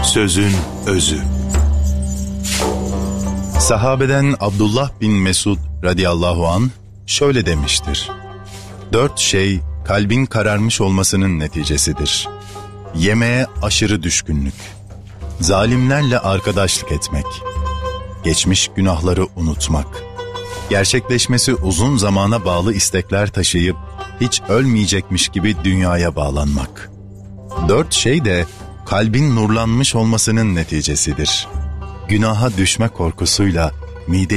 Sözün özü. Sahabeden Abdullah bin Mesud radıyallahu anh şöyle demiştir: 4 şey kalbin kararmış olmasının neticesidir. Yemeğe aşırı düşkünlük, zalimlerle arkadaşlık etmek, geçmiş günahları unutmak, gerçekleşmesi uzun zamana bağlı istekler taşıyıp hiç ölmeyecekmiş gibi dünyaya bağlanmak. 4 şey de kalbin nurlanmış olmasının neticesidir. Günaha düşme korkusuyla mide